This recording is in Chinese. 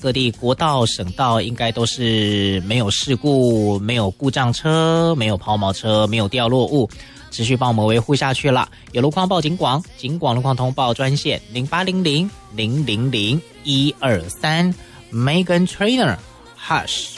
各地国道、省道应该都是没有事故、没有故障车、没有抛锚车、没有掉落物，持续帮我们维护下去了。有路况报警广，警广路况通报专线0800-000-123 Megan Trainer Hush。